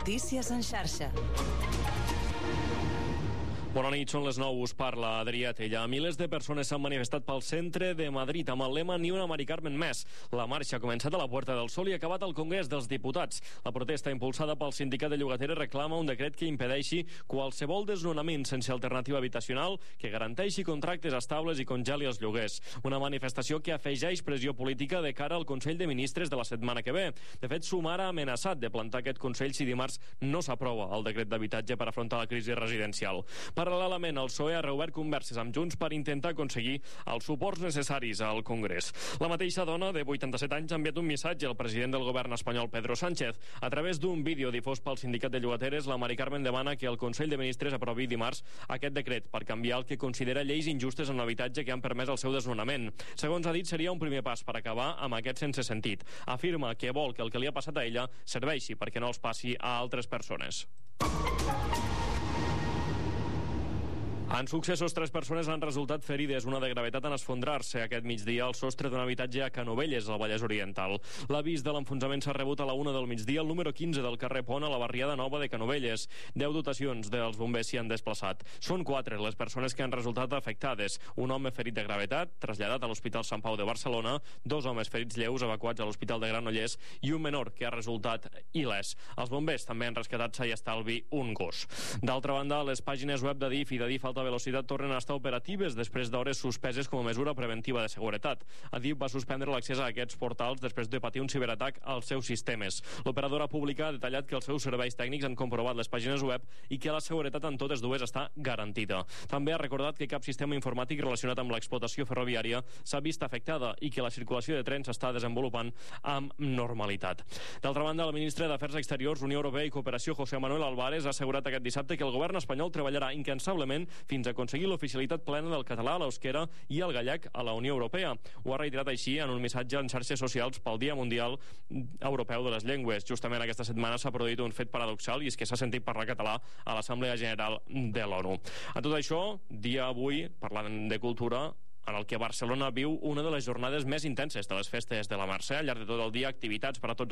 Notícies en xarxa. Bona nit, són les 9, us parla Adrià Tella. Milers de persones s'han manifestat pel centre de Madrid amb el lema Ni una Mari Carmen més. La marxa ha començat a la Puerta del Sol i ha acabat al Congrés dels Diputats. La protesta impulsada pel sindicat de llogateres reclama un decret que impedeixi qualsevol desnonament sense alternativa habitacional, que garanteixi contractes estables i congeli els lloguers. Una manifestació que afegeix pressió política de cara al Consell de Ministres de la setmana que ve. De fet, Sumar ha amenaçat de plantar aquest Consell si dimarts no s'aprova el decret d'habitatge per afrontar la crisi residencial. Paral·lelament, el PSOE ha reobert converses amb Junts per intentar aconseguir els suports necessaris al Congrés. La mateixa dona, de 87 anys, ha enviat un missatge al president del govern espanyol, Pedro Sánchez. A través d'un vídeo difós pel sindicat de llogateres, la Mari Carmen demana que el Consell de Ministres aprovi dimarts aquest decret per canviar el que considera lleis injustes en l'habitatge que han permès el seu desnonament. Segons ha dit, seria un primer pas per acabar amb aquest sense sentit. Afirma que vol que el que li ha passat a ella serveixi perquè no els passi a altres persones. En successos, 3 persones han resultat ferides, una de gravetat en esfondrar-se aquest migdia al sostre d'un habitatge a Canovelles, al Vallès Oriental. L'avís de l'enfonsament s'ha rebut a la 1 del migdia al número 15 del carrer Pont, a la barriada nova de Canovelles. 10 dotacions dels bombers s'hi han desplaçat. Són 4 les persones que han resultat afectades. Un home ferit de gravetat, traslladat a l'Hospital Sant Pau de Barcelona, 2 homes ferits lleus evacuats a l'Hospital de Granollers i un menor que ha resultat il·lès. Els bombers també han rescatat sa i estalvi un gos. D'altra banda, les pàgines web de DIF i de DIF Alta Velocitat tornen a estar operatives després d'hores suspeses com a mesura preventiva de seguretat. Adif va suspendre l'accés a aquests portals després de patir un ciberatac als seus sistemes. L'operadora pública ha detallat que els seus serveis tècnics han comprovat les pàgines web i que la seguretat en totes dues està garantida. També ha recordat que cap sistema informàtic relacionat amb l'explotació ferroviària s'ha vist afectada i que la circulació de trens s'està desenvolupant amb normalitat. D'altra banda, el ministre d'Afers Exteriors, Unió Europea i Cooperació, José Manuel Álvarez, ha assegurat aquest dissabte que el govern espanyol treballarà incansablement fins a aconseguir l'oficialitat plena del català, l'euskera i el gallec a la Unió Europea. Ho ha reiterat així en un missatge en xarxes socials pel Dia Mundial Europeu de les Llengües. Justament aquesta setmana s'ha produït un fet paradoxal i és que s'ha sentit parlar català a l'Assemblea General de l'ONU. A tot això, dia avui, parlant de cultura, en el que Barcelona viu una de les jornades més intenses de les festes de la Mercè. Al llarg de tot el dia, activitats per a tots